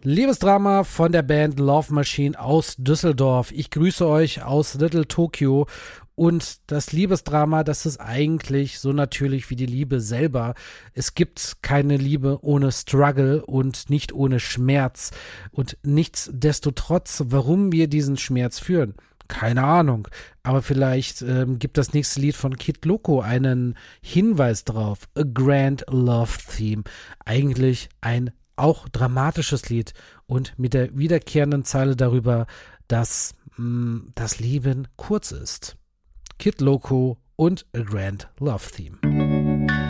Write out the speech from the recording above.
Liebesdrama von der Band Love Machine aus Düsseldorf. Ich grüße euch aus Little Tokyo. Und das Liebesdrama, das ist eigentlich so natürlich wie die Liebe selber. Es gibt keine Liebe ohne Struggle und nicht ohne Schmerz. Und nichtsdestotrotz, warum wir diesen Schmerz führen, keine Ahnung. Aber vielleicht gibt das nächste Lied von Kid Loco einen Hinweis drauf. A Grand Love Theme. Eigentlich ein auch dramatisches Lied und mit der wiederkehrenden Zeile darüber, dass das Leben kurz ist. Kid Loco und A Grand Love Theme.